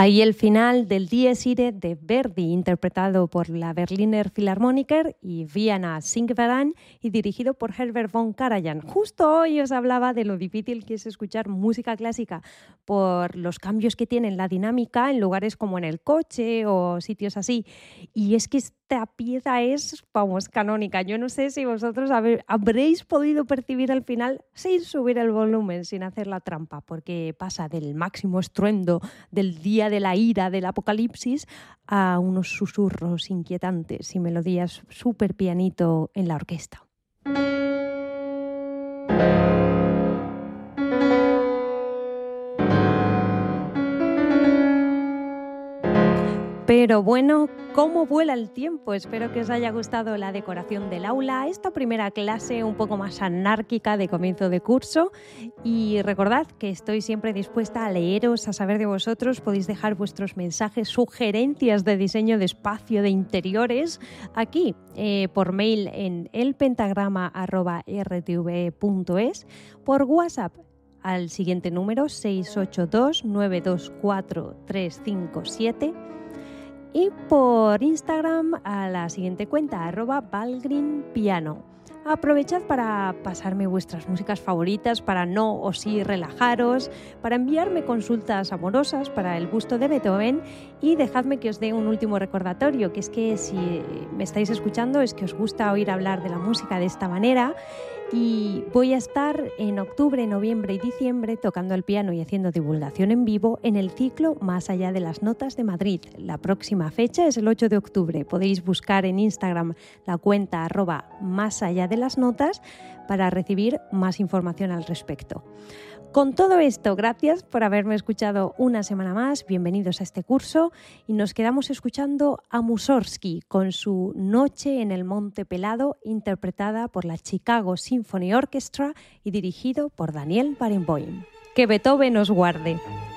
Ahí el final del Dies Irae de Verdi, interpretado por la Berliner Philharmoniker y Vienna Singverein y dirigido por Herbert von Karajan. Justo hoy os hablaba de lo difícil que es escuchar música clásica por los cambios que tiene en la dinámica en lugares como en el coche o sitios así. Y es que esta pieza es, vamos, canónica. Yo no sé si vosotros habréis podido percibir al final sin subir el volumen, sin hacer la trampa, porque pasa del máximo estruendo del día de la ira, del apocalipsis, a unos susurros inquietantes y melodías súper pianito en la orquesta. Pero bueno, ¿cómo vuela el tiempo? Espero que os haya gustado la decoración del aula, esta primera clase un poco más anárquica de comienzo de curso. Y recordad que estoy siempre dispuesta a leeros, a saber de vosotros. Podéis dejar vuestros mensajes, sugerencias de diseño de espacio, de interiores, aquí por mail en elpentagrama@rtve.es, por WhatsApp al siguiente número 682 924 357 y por Instagram a la siguiente cuenta @valgrinpiano. Aprovechad para pasarme vuestras músicas favoritas, para no o sí relajaros, para enviarme consultas amorosas para el gusto de Beethoven y dejadme que os dé un último recordatorio, que es que si me estáis escuchando es que os gusta oír hablar de la música de esta manera. Y voy a estar en octubre, noviembre y diciembre tocando el piano y haciendo divulgación en vivo en el ciclo Más allá de las notas de Madrid. La próxima fecha es el 8 de octubre. Podéis buscar en Instagram la cuenta @más allá de las notas para recibir más información al respecto. Con todo esto, gracias por haberme escuchado una semana más. Bienvenidos a este curso y nos quedamos escuchando a Mussorgsky con su Noche en el Monte Pelado, interpretada por la Chicago Symphony Orchestra y dirigido por Daniel Barenboim. Que Beethoven os guarde.